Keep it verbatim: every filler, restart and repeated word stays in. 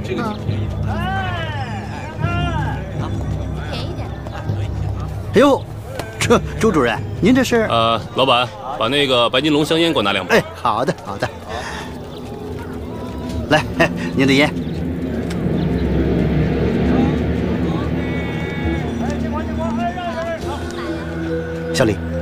这个挺便宜的。 便宜点。 哎呦，这朱主任，您这是？ 呃，老板，把那个白金龙香烟给我拿两包。 哎，好的，好的。来，您的烟。小李。